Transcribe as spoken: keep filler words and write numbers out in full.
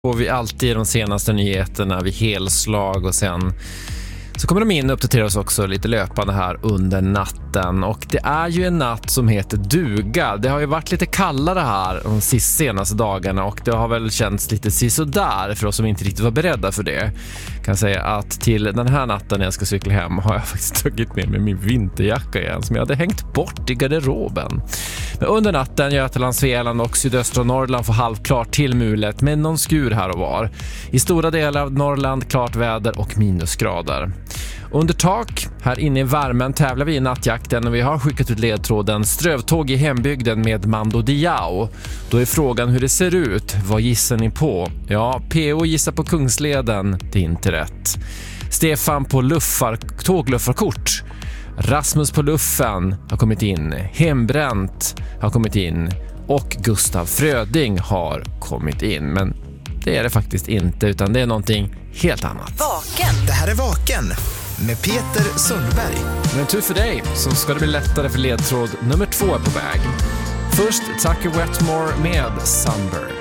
får vi alltid de senaste nyheterna vid helslag och sen så kommer de in och uppdaterar oss också lite löpande här under natten. Och det är ju en natt som heter duga. Det har ju varit lite kallare här de sista senaste dagarna och det har väl känts lite sisådär för oss som inte riktigt var beredda för det. Jag kan säga att till den här natten när jag ska cykla hem har jag faktiskt tagit med mig min vinterjacka igen som jag hade hängt bort i garderoben. Men under natten Götaland, Svealand och sydöstra Norrland får halvklart till mulet med någon skur här och var. I stora delar av Norrland klart väder och minusgrader. Under tak, här inne i värmen tävlar vi i nattjakten och vi har skickat ut ledtråden Strövtåg i hembygden med Mando Diao. Då är frågan hur det ser ut. Vad gissar ni på? Ja, P O gissar på Kungsleden. Det är inte rätt. Stefan på luffar, tågluffarkort. Rasmus på luffen har kommit in. Hembränt har kommit in. Och Gustav Fröding har kommit in. Men det är det faktiskt inte utan det är någonting helt annat. Vaken. Det här är Vaken med Peter Sundberg. Men tur för dig så ska det bli lättare för ledtråd nummer två är på väg. Först Tucker Wetmore med Sunburn.